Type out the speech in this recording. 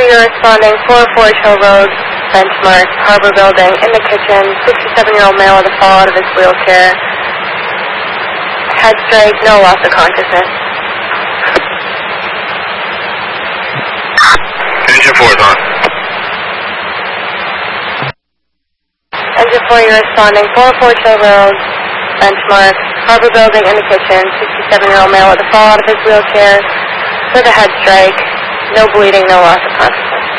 you're responding, 404 Hill Road, Benchmark, Harbor Building, in the kitchen, 67-year-old male with a fall out of his wheelchair. Head strike, no loss of consciousness. Engine 4 is on. Engine 4, you're responding, 404 Hill Road, Benchmark, Harbor Building, in the kitchen, 67-year-old male with a fall out of his wheelchair with a head strike, no bleeding, no loss of consciousness.